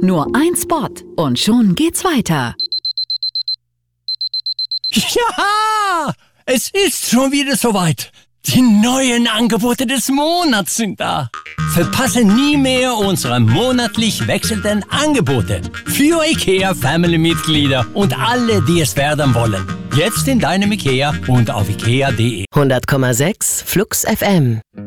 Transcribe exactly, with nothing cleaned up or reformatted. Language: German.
Nur ein Spot und schon geht's weiter. Ja, es ist schon wieder soweit. Die neuen Angebote des Monats sind da. Verpasse nie mehr unsere monatlich wechselnden Angebote. Für IKEA-Family-Mitglieder und alle, die es werden wollen. Jetzt in deinem IKEA und auf ikea punkt de. hundert Komma sechs Flux F M.